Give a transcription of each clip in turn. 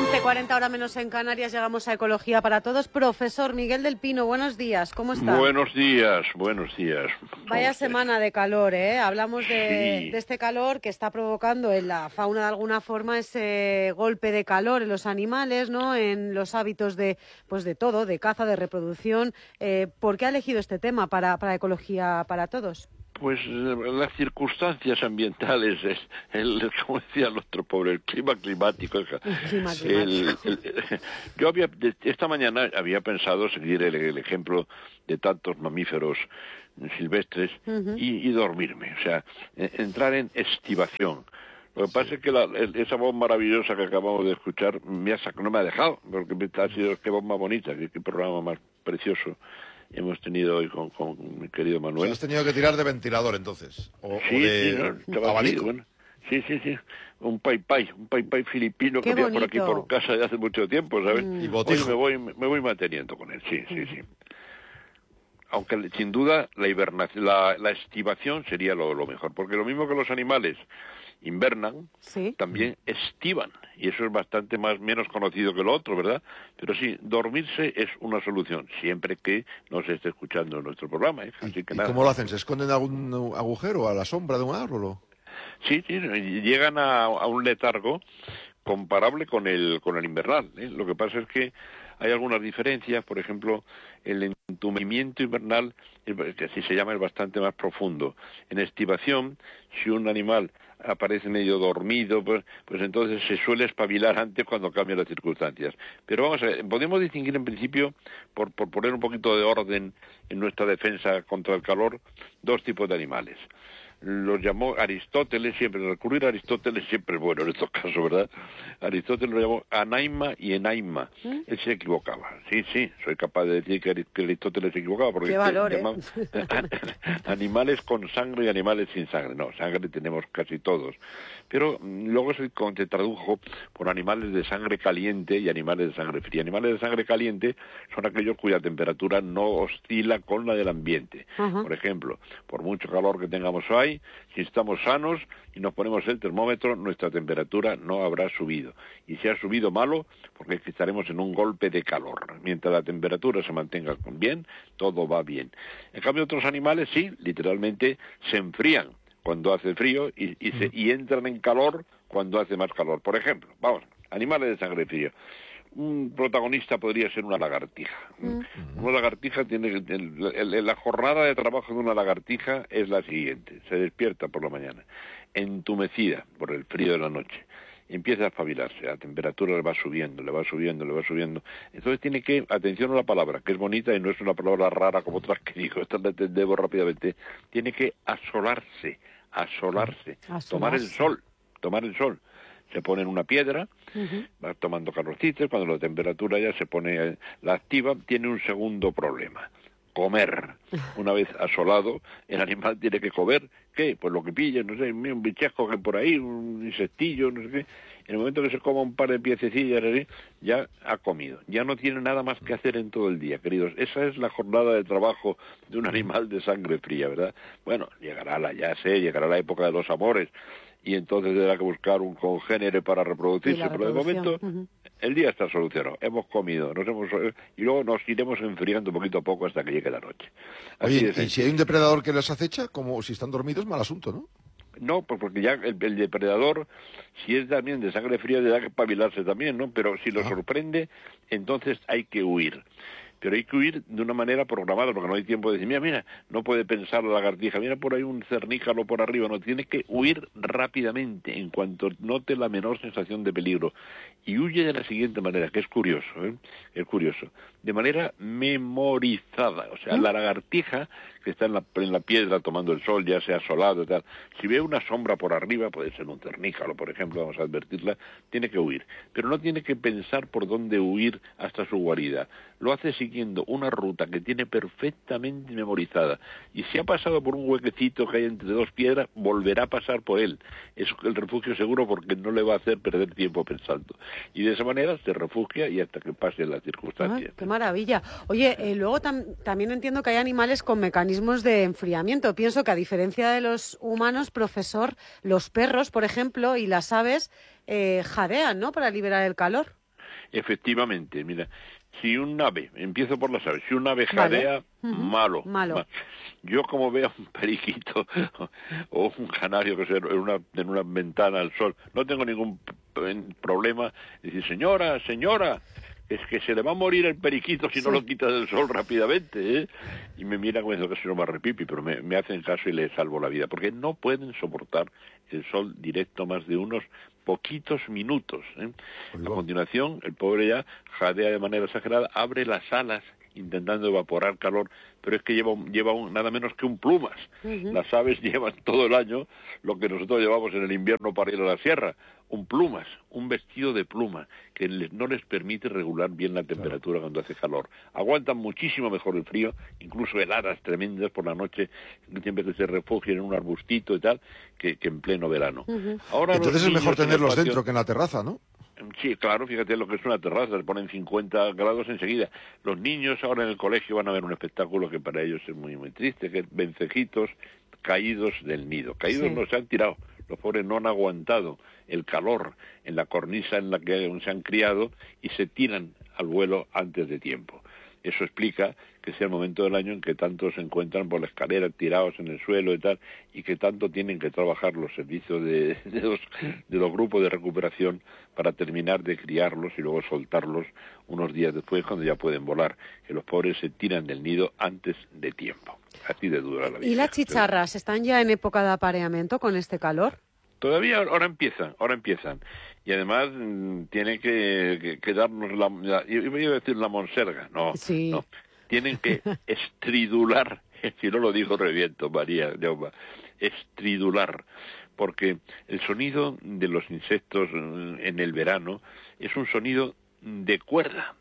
11:40 hora menos en Canarias, llegamos a Ecología para Todos. Profesor Miguel del Pino, buenos días, ¿cómo está? Buenos días, buenos días. Vaya semana de calor, ¿eh? Hablamos de este calor que está provocando en la fauna de alguna forma ese golpe de calor en los animales, ¿no? En los hábitos de todo, de caza, de reproducción. ¿Por qué ha elegido este tema para Ecología para Todos? Pues las circunstancias ambientales, como decía el otro pobre, el clima climático. Yo esta mañana había pensado seguir el ejemplo de tantos mamíferos silvestres y dormirme, o sea, entrar en estivación. Lo que pasa es que esa voz maravillosa que acabamos de escuchar no me ha dejado, porque ha sido qué voz más bonita, qué programa más precioso hemos tenido hoy con mi querido Manuel. ¿Has tenido que tirar de ventilador entonces? ¿Abanico? Bueno, sí. Un pai filipino que había por aquí por casa de hace mucho tiempo, ¿sabes? Y botijo. Hoy me voy manteniendo con él, sí. Aunque sin duda la estivación sería lo mejor, porque lo mismo que los animales invernan, también estivan, y eso es bastante menos conocido que lo otro, ¿verdad? Pero sí, dormirse es una solución, siempre que no se esté escuchando nuestro programa, ¿eh? Así que ¿Y cómo lo hacen? ¿Se esconden en algún agujero, a la sombra de un árbol? Sí, llegan a un letargo comparable con el invernal, ¿eh? Lo que pasa es que hay algunas diferencias, por ejemplo, el entumecimiento invernal, que así se llama, es bastante más profundo. En estivación, si un animal aparece medio dormido, pues entonces se suele espabilar antes cuando cambian las circunstancias. Pero vamos a ver, podemos distinguir en principio, por poner un poquito de orden en nuestra defensa contra el calor, dos tipos de animales. Los llamó Aristóteles, recurrir a Aristóteles siempre es bueno en estos casos, ¿verdad? Aristóteles lo llamó anaima y enaima. Él se equivocaba. Sí, soy capaz de decir que Aristóteles se equivocaba, porque llaman animales con sangre y animales sin sangre. No, sangre tenemos casi todos. Pero luego se tradujo por animales de sangre caliente y animales de sangre fría. Animales de sangre caliente son aquellos cuya temperatura no oscila con la del ambiente. Por ejemplo, por mucho calor que tengamos hoy, si estamos sanos y nos ponemos el termómetro, nuestra temperatura no habrá subido. Y si ha subido malo, porque estaremos en un golpe de calor. Mientras la temperatura se mantenga bien, todo va bien. En cambio, otros animales sí, literalmente se enfrían cuando hace frío y entran en calor cuando hace más calor. Por ejemplo, animales de sangre fría. Un protagonista podría ser una lagartija. Una lagartija la jornada de trabajo de una lagartija es la siguiente: se despierta por la mañana, entumecida por el frío de la noche, empieza a espabilarse, la temperatura le va subiendo. Entonces tiene que, atención a la palabra, que es bonita y no es una palabra rara como otras que digo, esta la entendemos rápidamente, tiene que asolarse, tomar el sol. Se pone en una piedra, va tomando calorcitos, cuando la temperatura ya se pone, la activa, tiene un segundo problema: comer. Una vez asolado, el animal tiene que comer, ¿qué? Pues lo que pille, no sé, un bichesco que por ahí, un insectillo, no sé qué. En el momento que se coma un par de piececillas, ya ha comido. Ya no tiene nada más que hacer en todo el día, queridos. Esa es la jornada de trabajo de un animal de sangre fría, ¿verdad? Bueno, llegará la época de los amores, y entonces tendrá que buscar un congénere para reproducirse, pero de momento el día está solucionado, hemos comido, y luego nos iremos enfriando poquito a poco hasta que llegue la noche. Oye, ¿y si hay un depredador que les acecha, como si están dormidos, mal asunto, ¿no? No, porque ya el depredador, si es también de sangre fría, tendrá que espabilarse también, ¿no? Pero si lo sorprende, entonces hay que huir. Pero hay que huir de una manera programada, porque no hay tiempo de decir, mira, no puede pensar la lagartija, mira por ahí un cernícalo por arriba, no, tiene que huir rápidamente en cuanto note la menor sensación de peligro. Y huye de la siguiente manera, que es curioso, de manera memorizada. O sea, la lagartija, que está en la piedra tomando el sol, ya sea asolado y tal, si ve una sombra por arriba, puede ser un cernícalo, por ejemplo, vamos a advertirla, tiene que huir. Pero no tiene que pensar por dónde huir hasta su guarida. Lo hace siguiendo una ruta que tiene perfectamente memorizada. Y si ha pasado por un huequecito que hay entre dos piedras, volverá a pasar por él. Es el refugio seguro, porque no le va a hacer perder tiempo pensando. Y de esa manera se refugia y hasta que pasen las circunstancias. ¡Qué maravilla! Oye, luego también entiendo que hay animales con mecanismos de enfriamiento. Pienso que, a diferencia de los humanos, profesor, los perros, por ejemplo, y las aves jadean, ¿no?, para liberar el calor. Efectivamente, mira, si un ave, empiezo por las aves, si un ave jadea, malo. Yo como veo un periquito o un canario que sea en una ventana al sol, no tengo ningún problema. Decir, señora, es que se le va a morir el periquito si no lo quita del sol rápidamente, ¿eh? Y me mira como diciendo que se lo va a repipi, pero me hacen caso y le salvo la vida, porque no pueden soportar el sol directo más de unos poquitos minutos, ¿eh? A continuación, el pobre ya jadea de manera exagerada, abre las alas intentando evaporar calor, pero es que lleva nada menos que un plumas. Las aves llevan todo el año lo que nosotros llevamos en el invierno para ir a la sierra, un plumas, un vestido de pluma, que no les permite regular bien la temperatura cuando hace calor. Aguantan muchísimo mejor el frío, incluso heladas tremendas por la noche, siempre que se refugian en un arbustito y tal, que en pleno verano. Ahora entonces es mejor tenerlos dentro que en la terraza, ¿no? Sí, claro, fíjate lo que es una terraza, se ponen 50 grados enseguida. Los niños ahora en el colegio van a ver un espectáculo que para ellos es muy, muy triste, que es vencejitos caídos del nido. Caídos no se han tirado, los pobres no han aguantado el calor en la cornisa en la que se han criado y se tiran al vuelo antes de tiempo. Eso explica que sea el momento del año en que tantos se encuentran por la escalera tirados en el suelo y tal, y que tanto tienen que trabajar los servicios de los grupos de recuperación para terminar de criarlos y luego soltarlos unos días después cuando ya pueden volar, que los pobres se tiran del nido antes de tiempo. Así de dura la vida. ¿Y las chicharras están ya en época de apareamiento con este calor? Todavía ahora empiezan. Y además tienen que darnos yo iba a decir la monserga, no. Tienen que estridular, si no lo digo reviento, María, estridular, porque el sonido de los insectos en el verano es un sonido de cuerda.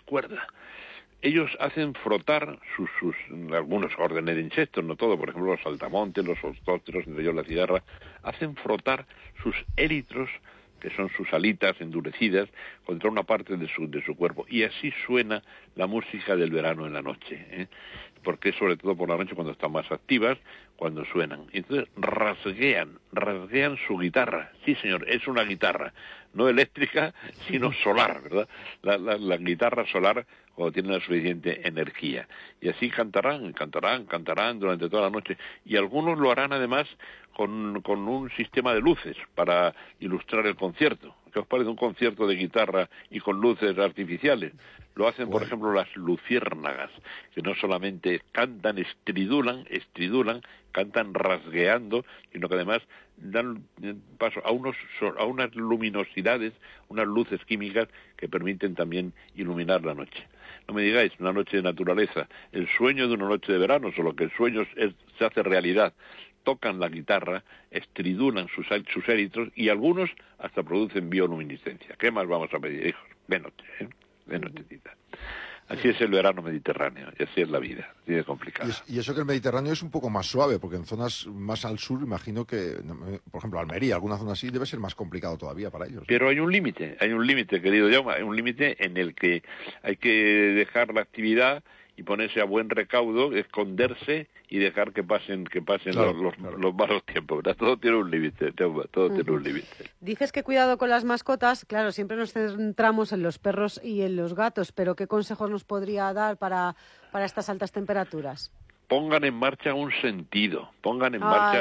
Ellos hacen frotar sus algunos órdenes de insectos, no todo, por ejemplo los saltamontes, los ostósteros, entre ellos la cigarra, hacen frotar sus élitros, que son sus alitas endurecidas, contra una parte de su cuerpo. Y así suena la música del verano en la noche, ¿eh? Porque sobre todo por la noche cuando están más activas, cuando suenan. Entonces rasguean su guitarra. Sí, señor, es una guitarra, no eléctrica, sino solar, ¿verdad? La guitarra solar cuando tiene la suficiente energía. Y así cantarán durante toda la noche. Y algunos lo harán además con un sistema de luces para ilustrar el concierto. ¿Qué os parece un concierto de guitarra y con luces artificiales? Lo hacen, por ejemplo, las luciérnagas, que no solamente cantan, estridulan, cantan rasgueando, sino que además dan paso a unas luminosidades, unas luces químicas que permiten también iluminar la noche. No me digáis, una noche de naturaleza, el sueño de una noche de verano, solo que el sueño se hace realidad. Tocan la guitarra, estridulan sus élitros y algunos hasta producen bioluminiscencia. ¿Qué más vamos a pedir, hijos? De nochecita. Así es el verano mediterráneo, y así es la vida, así de complicada. Y eso que el Mediterráneo es un poco más suave, porque en zonas más al sur, imagino que, por ejemplo, Almería, alguna zona así, debe ser más complicado todavía para ellos. Pero hay un límite, querido Jaume, hay un límite en el que hay que dejar la actividad y ponerse a buen recaudo, esconderse y dejar que pasen los malos tiempos, ¿verdad? Todo tiene un límite, tiene un límite. Dices que cuidado con las mascotas, claro, siempre nos centramos en los perros y en los gatos, pero ¿qué consejos nos podría dar para estas altas temperaturas? Pongan en marcha un sentido de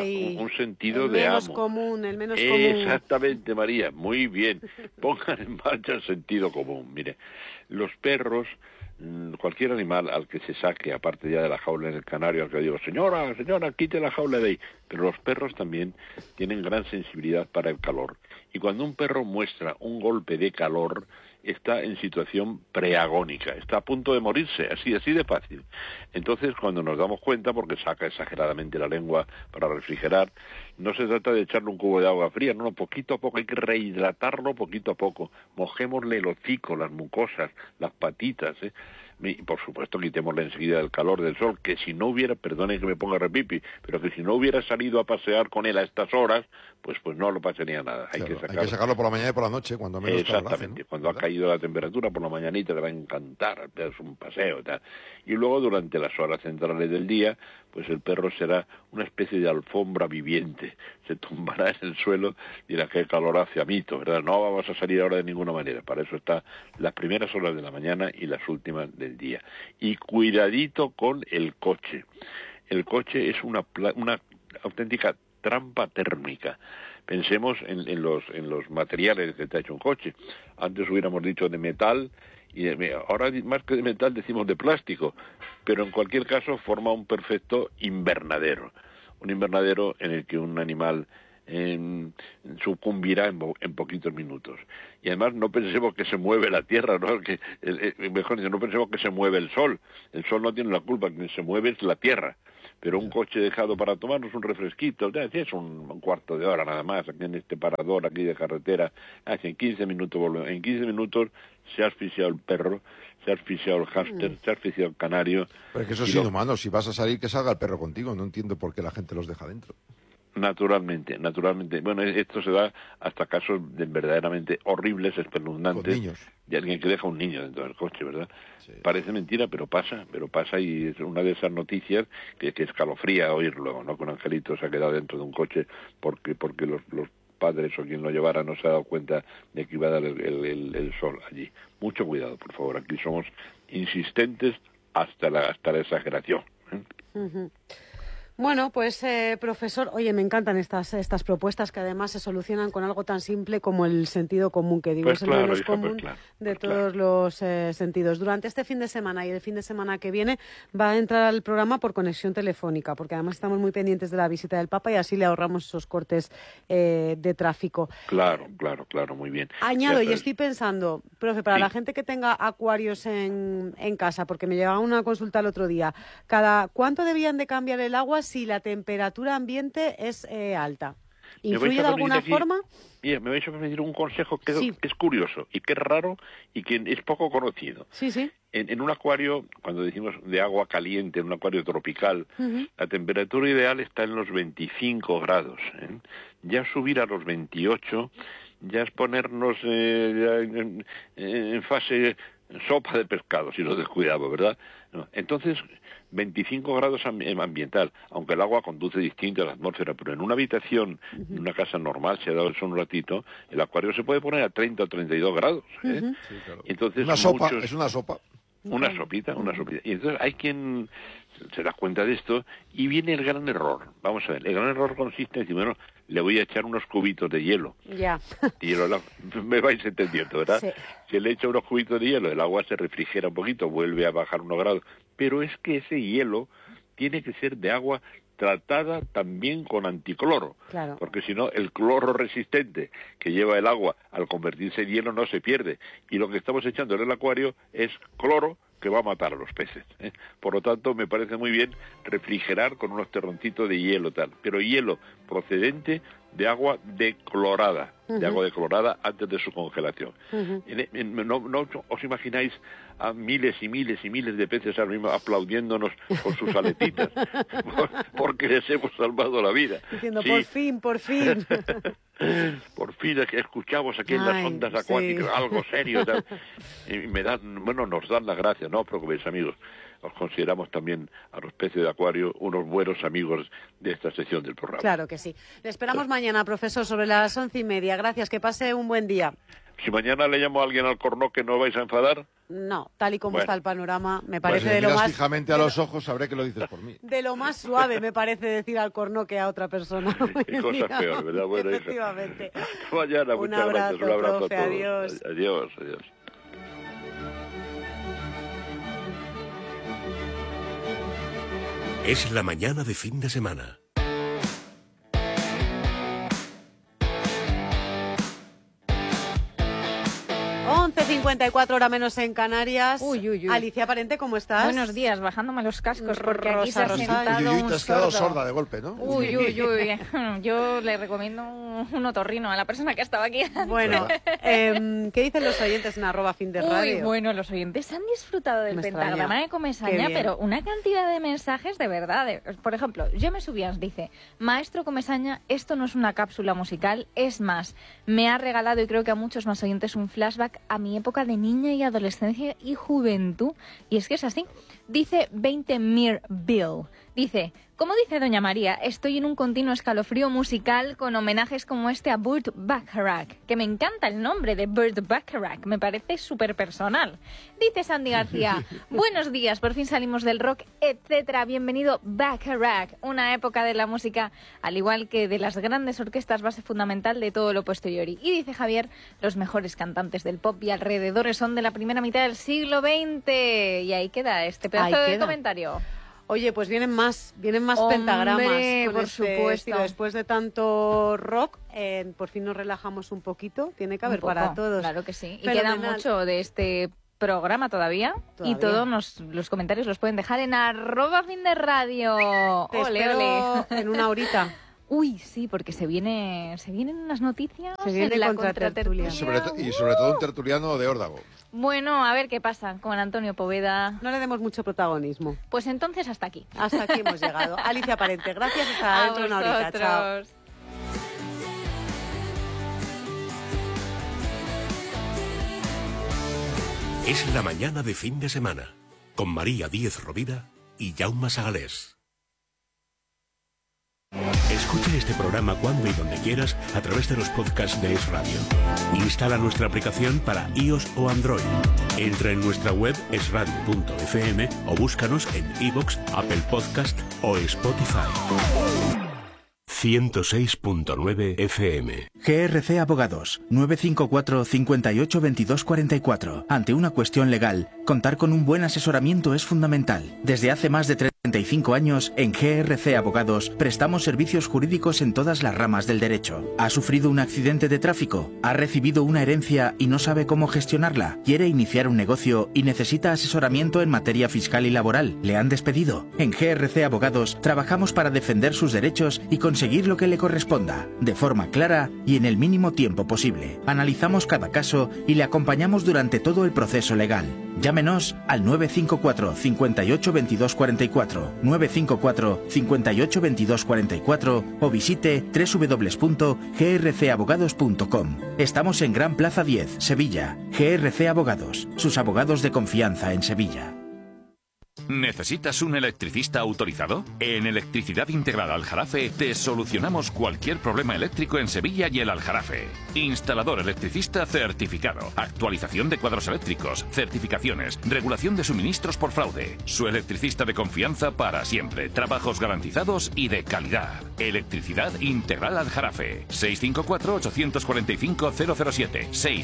amo. El menos común. Exactamente, María, muy bien. Pongan en marcha el sentido común. Mire, los perros, cualquier animal al que se saque, aparte ya de la jaula en el canario, al que digo, señora, quite la jaula de ahí. Pero los perros también tienen gran sensibilidad para el calor. Y cuando un perro muestra un golpe de calor, está en situación preagónica, está a punto de morirse, así de fácil. Entonces, cuando nos damos cuenta, porque saca exageradamente la lengua para refrigerar, no se trata de echarle un cubo de agua fría, no, poquito a poco, hay que rehidratarlo poquito a poco, mojémosle el hocico, las mucosas, las patitas, y por supuesto quitémosle enseguida el calor del sol, que si no hubiera, perdone que me ponga repipi, pero que si no hubiera salido a pasear con él a estas horas, pues no lo pasaría nada. Hay que sacarlo por la mañana y por la noche, cuando menos. Exactamente, cuando ha caído la temperatura, por la mañanita le va a encantar, es un paseo y tal. Y luego durante las horas centrales del día, pues el perro será una especie de alfombra viviente, se tumbará en el suelo y dirá qué calor hace, amito, ¿verdad? No vamos a salir ahora de ninguna manera, para eso está las primeras horas de la mañana y las últimas del día. Y cuidadito con el coche. El coche es una auténtica trampa térmica. Pensemos en los materiales que te ha hecho un coche. Antes hubiéramos dicho de metal, y ahora más que de metal decimos de plástico, pero en cualquier caso forma un perfecto invernadero. Un invernadero en el que un animal sucumbirá en poquitos minutos. Y además no pensemos que se mueve la tierra, ¿no? Mejor dicho, no pensemos que se mueve el sol. El sol no tiene la culpa, quien se mueve es la tierra. Pero un coche dejado para tomarnos un refresquito, es un cuarto de hora nada más, aquí en este parador aquí de carretera, en 15 minutos volvemos. En 15 minutos se ha asfixiado el perro, se ha asfixiado el hámster, se ha asfixiado el canario. Pero es que eso es inhumano, si vas a salir que salga el perro contigo, no entiendo por qué la gente los deja dentro. Naturalmente. Bueno, esto se da hasta casos verdaderamente horribles, espeluznantes. Con niños. De alguien que deja un niño dentro del coche, ¿verdad? Sí. Parece mentira, pero pasa y es una de esas noticias que escalofría oírlo, ¿no? Que un angelito se ha quedado dentro de un coche porque los padres o quien lo llevara no se ha dado cuenta de que iba a dar el sol allí. Mucho cuidado, por favor, aquí somos insistentes hasta la exageración. Uh-huh. Bueno, pues profesor, oye, me encantan estas propuestas que además se solucionan con algo tan simple como el sentido común, que digo, pues es el claro, menos hija, común pues claro, de pues todos claro. los sentidos. Durante este fin de semana y el fin de semana que viene va a entrar al programa por conexión telefónica, porque además estamos muy pendientes de la visita del Papa y así le ahorramos esos cortes de tráfico. Claro, muy bien. Añado, y estoy pensando, profe, para sí. la gente que tenga acuarios en casa, porque me llegaba una consulta el otro día, ¿cada cuánto debían de cambiar el agua si la temperatura ambiente es alta? ¿Influye de alguna forma? Mira, me vais a permitir un consejo que Sí. es curioso y que es raro y que es poco conocido. Sí, sí. En un acuario, cuando decimos de agua caliente, en un acuario tropical, Uh-huh. la temperatura ideal está en los 25 grados. Ya subir a los 28 ya es ponernos en fase sopa de pescado, si nos descuidamos, ¿verdad? No. Entonces, 25 grados ambiental, aunque el agua conduce distinto a la atmósfera, pero en una habitación, en una casa normal, si ha dado el sol un ratito, el acuario se puede poner a 30 o 32 grados. Uh-huh. Sí, claro. Entonces, Es una sopa. Una sopita. Y entonces hay quien se da cuenta de esto y viene el gran error. Vamos a ver, el gran error consiste en decir, bueno, le voy a echar unos cubitos de hielo. Ya. Y me vais entendiendo, ¿verdad? Sí. Si le echo unos cubitos de hielo, el agua se refrigera un poquito, vuelve a bajar unos grados. Pero es que ese hielo tiene que ser de agua tratada también con anticloro, Claro. porque si no, el cloro resistente que lleva el agua al convertirse en hielo no se pierde. Y lo que estamos echando en el acuario es cloro que va a matar a los peces. Por lo tanto, me parece muy bien refrigerar con unos terroncitos de hielo tal, pero hielo procedente de agua declorada, de agua declorada antes de su congelación. Uh-huh. No os imagináis a miles y miles y miles de peces ahora mismo aplaudiéndonos con sus aletitas, porque les hemos salvado la vida. Diciendo, Sí. por fin. Por fin escuchamos aquí en las ondas acuáticas algo serio. Tal. Y nos dan las gracias, no os preocupéis, amigos. Os consideramos también a los peces de acuario unos buenos amigos de esta sección del programa. Claro que sí. Le esperamos mañana, profesor, sobre las 11:30. Gracias, que pase un buen día. Si mañana le llamo a alguien al Cornoque, ¿no vais a enfadar? No, tal y como Bueno. está el panorama, me Pues parece si me de lo miras más... fijamente a los ojos, sabré que lo dices por mí. De lo más suave me parece decir al corno que a otra persona. Qué cosas peores, ¿verdad? Bueno, efectivamente. hasta mañana, Un muchas abrazo, gracias. Un abrazo profe, a todos. adiós. Adiós. Es la mañana de fin de semana. 11:54, hora menos en Canarias. Uy. Alicia Parente, ¿cómo estás? Buenos días, bajándome los cascos porque aquí se ha Rosa. sentado Uy, un te has quedado sordo. sorda de golpe, ¿no? Uy. Yo le recomiendo un otorrino a la persona que estaba aquí antes. Bueno, ¿qué dicen los oyentes en @fin de radio? Uy, bueno, los oyentes han disfrutado del Me pentagrama extraña. de Qué Comesaña, bien. pero una cantidad de mensajes de verdad. Por ejemplo, yo me subías, dice, Maestro Comesaña, esto no es una cápsula musical, es más, me ha regalado y creo que a muchos más oyentes un flashback a mi época de niña y adolescencia y juventud. Y es que es así. Dice 20 Mir Bill. Dice, como dice Doña María, estoy en un continuo escalofrío musical con homenajes como este a Burt Bacharach, que me encanta el nombre de Burt Bacharach, me parece súper personal. Dice Sandy García, buenos días, por fin salimos del rock, etcétera, bienvenido Bacharach, una época de la música, al igual que de las grandes orquestas, base fundamental de todo lo posteriori. Y dice Javier, los mejores cantantes del pop y alrededores son de la primera mitad del siglo XX. Y ahí queda este pedazo de comentario. Oye, pues vienen más pentagramas. Por supuesto. Estilo. Después de tanto rock, por fin nos relajamos un poquito. Tiene que haber para todos. Claro que sí. Fenomenal. Y queda mucho de este programa todavía. Y todos los comentarios los pueden dejar en @finderradio. Te espero en una horita. Uy, sí, porque se vienen unas noticias. Se viene la contratertulia. Y sobre todo un tertuliano de órdago. Bueno, a ver qué pasa con Antonio Poveda. No le demos mucho protagonismo. Pues entonces hasta aquí. Hasta aquí hemos llegado. Alicia Parente, gracias. Hasta dentro de una horita. Chao. Es la mañana de fin de semana, con María Díez Rovira y Jaume Sagalés. Escucha este programa cuando y donde quieras a través de los podcasts de Es Radio. Instala nuestra aplicación para iOS o Android. Entra en nuestra web esradio.fm o búscanos en iVoox, Apple Podcast o Spotify. 106.9 FM. GRC Abogados, 954 58 22 44. Ante una cuestión legal, contar con un buen asesoramiento es fundamental. Desde hace más de 35 años, en GRC Abogados, prestamos servicios jurídicos en todas las ramas del derecho. ¿Ha sufrido un accidente de tráfico? ¿Ha recibido una herencia y no sabe cómo gestionarla? ¿Quiere iniciar un negocio y necesita asesoramiento en materia fiscal y laboral? ¿Le han despedido? En GRC Abogados, trabajamos para defender sus derechos y conseguir lo que le corresponda, de forma clara y en el mínimo tiempo posible. Analizamos cada caso y le acompañamos durante todo el proceso legal. Llámenos al 954 58 22 44, 954 58 22 44 o visite www.grcabogados.com. Estamos en Gran Plaza 10, Sevilla. GRC Abogados, sus abogados de confianza en Sevilla. ¿Necesitas un electricista autorizado? En Electricidad Integral Aljarafe te solucionamos cualquier problema eléctrico en Sevilla y el Aljarafe. Instalador electricista certificado, actualización de cuadros eléctricos, certificaciones, regulación de suministros por fraude. Su electricista de confianza para siempre, trabajos garantizados y de calidad. Electricidad Integral Aljarafe. 654-845-007.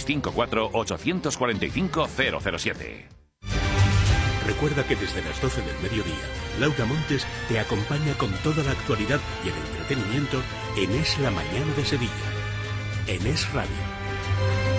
654-845-007. Recuerda que desde las 12 del mediodía, Laura Montes te acompaña con toda la actualidad y el entretenimiento en Es la Mañana de Sevilla, en Es Radio.